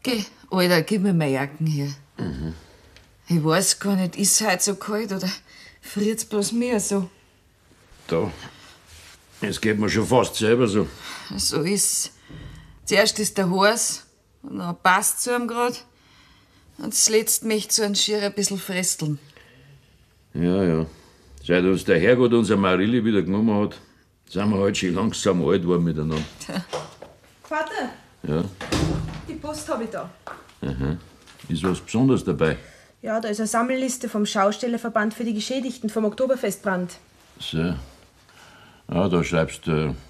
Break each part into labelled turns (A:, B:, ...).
A: Geh, Alter, gib mir meine Jacken her. Ich weiß gar nicht, ist es heute so kalt oder friert's bloß mir so?
B: Da. Es geht mir schon fast selber so.
A: So ist's. Zuerst ist der heiß, und dann passt's zu ihm grad. Und das letzte möchte so ein Schier ein bisschen fresteln.
B: Ja. Seit uns der Herrgott unser Marilli wieder genommen hat, sind wir halt schon langsam alt geworden miteinander.
C: Vater,
B: Ja.
C: die Post habe ich da.
B: Ist was Besonderes dabei?
C: Ja, da ist eine Sammelliste vom Schaustellerverband für die Geschädigten vom Oktoberfestbrand.
B: So. Ja, da schreibst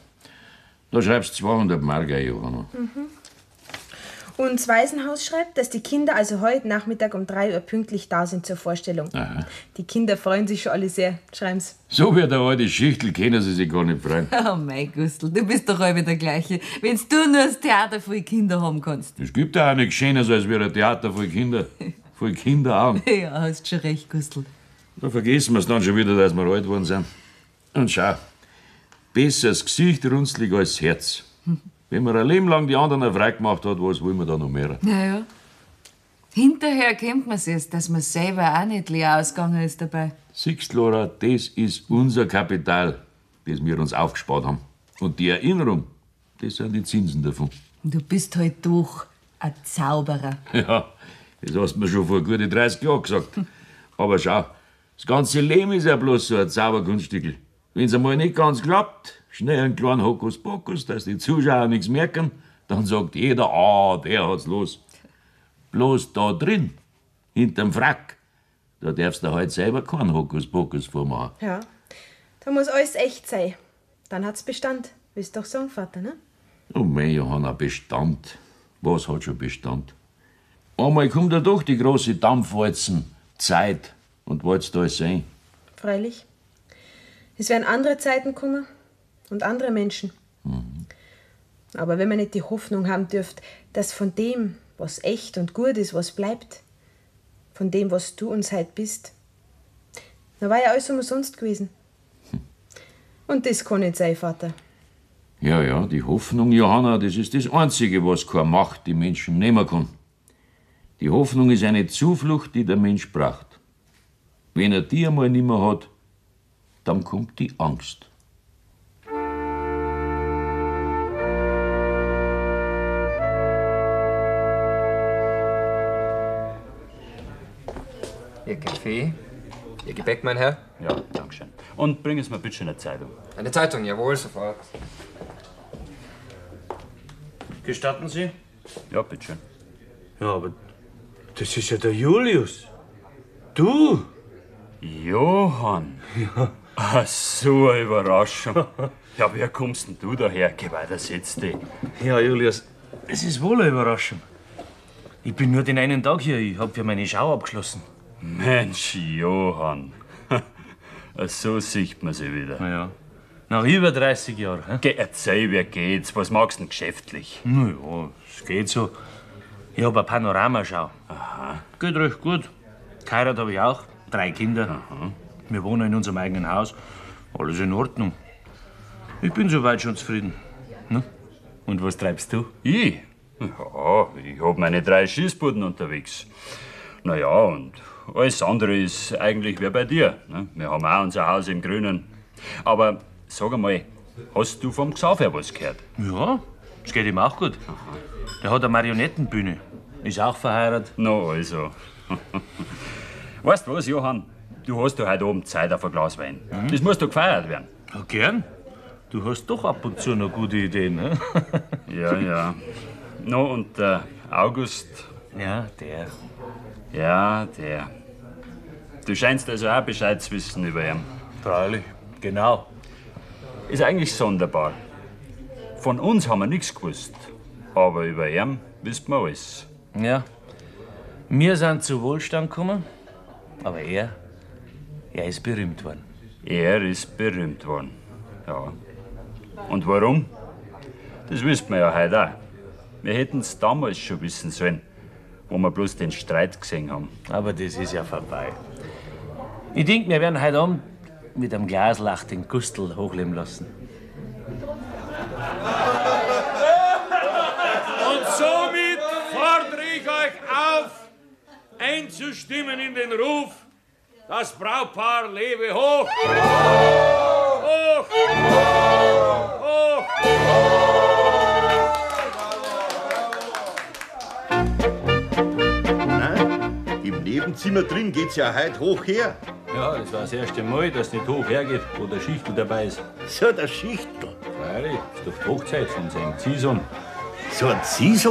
B: 200 Mark ein, Johanna.
C: Und das Waisenhaus schreibt, dass die Kinder also heute Nachmittag um 3 Uhr pünktlich da sind zur Vorstellung.
B: Aha.
C: Die Kinder freuen sich schon alle sehr, schreiben's.
B: So wie der alte Schichtel können sie sich gar nicht freuen.
A: Oh mein Gustl, du bist doch halb der Gleiche. Wenn's du nur das Theater voll Kinder haben kannst.
B: Es gibt ja auch nichts Schönes als wie ein Theater voll Kinder. Voll Kinderaugen.
A: Ja, hast schon recht, Gustl.
B: Da vergessen wir es dann schon wieder, dass wir alt geworden sind. Und schau, besser das Gesicht runzlig als das Herz. Wenn man ein Leben lang die anderen frei gemacht hat, was wollen wir da noch mehr?
A: Naja. Hinterher erkennt man's erst, dass man selber auch nicht leer ausgegangen ist dabei.
B: Siehst, Laura, das ist unser Kapital, das wir uns aufgespart haben. Und die Erinnerung, das sind die Zinsen davon.
A: Und du bist halt doch ein Zauberer.
B: Ja, das hast du mir schon vor gute 30 Jahren gesagt. Aber schau, das ganze Leben ist ja bloß so ein Zauberkunststückel. Wenn's einmal nicht ganz klappt, schnell einen kleinen Hokuspokus, dass die Zuschauer nichts merken, dann sagt jeder, der hat's los. Bloß da drin, hinterm Frack, da darfst du halt selber keinen Hokuspokus vormachen.
C: Ja, da muss alles echt sein. Dann hat's Bestand. Willst du doch sagen, Vater, ne?
B: Oh mein Johanna, Bestand. Was hat schon Bestand? Einmal kommt ja doch die große Dampfwalzen, Zeit, und wollt's da alles sein.
C: Freilich. Es werden andere Zeiten kommen und andere Menschen. Aber wenn man nicht die Hoffnung haben dürft, dass von dem, was echt und gut ist, was bleibt, von dem, was du uns heute bist, dann war ja alles umsonst gewesen. Und das kann nicht sein, Vater.
B: Ja, die Hoffnung, Johanna, das ist das Einzige, was keine Macht die Menschen nehmen kann. Die Hoffnung ist eine Zuflucht, die der Mensch braucht. Wenn er die einmal nimmer hat, dann kommt die Angst.
D: Ihr Kaffee? Ihr Gebäck, mein Herr?
E: Ja, danke schön. Und bringen Sie mir bitte eine Zeitung.
D: Eine Zeitung, jawohl, sofort.
F: Gestatten Sie?
E: Ja, bitte schön.
F: Ja, aber das ist ja der Julius. Du?
E: Johann. Ja. Ach, so eine Überraschung. Ja, wie kommst denn du daher? Geh weiter, setz dich.
F: Ja, Julius, es ist wohl eine Überraschung. Ich bin nur den einen Tag hier. Ich habe ja meine Schau abgeschlossen.
E: Mensch, Johann. So sieht man sie wieder.
F: Na ja. Nach über 30 Jahren. Hä?
E: Geh, erzähl, wie geht's? Was magst du denn geschäftlich?
F: Na ja, es geht so. Ich habe eine Panoramaschau.
E: Aha.
F: Geht recht gut. Geheiratet habe ich auch. 3 Kinder.
E: Aha.
F: Wir wohnen in unserem eigenen Haus. Alles in Ordnung. Ich bin soweit schon zufrieden. Ne?
E: Und was treibst du? Ich? Ja, ich hab meine 3 Schießbuden unterwegs. Naja, und alles andere ist eigentlich wie bei dir. Ne? Wir haben auch unser Haus im Grünen. Aber sag einmal, hast du vom Xaver was gehört?
F: Ja, es geht ihm auch gut.
E: Aha.
F: Der hat eine Marionettenbühne. Ist auch verheiratet.
E: Na also. Weißt du was, Johann? Du hast doch heute Abend Zeit auf ein Glas Wein. Das muss doch gefeiert werden.
F: Ja, gern. Du hast doch ab und zu noch gute Ideen, ne?
E: Ja. No, und der August?
F: Ja, der.
E: Ja, der. Du scheinst also auch Bescheid zu wissen über ihn.
F: Freilich, genau.
E: Ist eigentlich sonderbar. Von uns haben wir nichts gewusst. Aber über ihn wissen wir alles.
F: Ja. Wir sind zu Wohlstand gekommen, aber er ist berühmt worden.
E: Er ist berühmt worden. Ja. Und warum? Das wissen wir ja heute auch. Wir hätten es damals schon wissen sollen, wo wir bloß den Streit gesehen haben.
F: Aber das ist ja vorbei. Ich denke, wir werden heute Abend mit einem Glaslach den Gustl hochleben lassen.
G: Und somit fordere
B: einzustimmen in den Ruf, das Brautpaar lebe hoch! Hoch! Hoch!
G: Nein, im Nebenzimmer drin geht's ja heute hoch her.
E: Ja, das war das erste Mal, dass es nicht hoch hergeht, wo der Schichtel dabei ist.
G: So, der Schichtel.
E: Freilich, ist doch die Hochzeit von seinem Ziehsohn.
G: So ein Ziehsohn?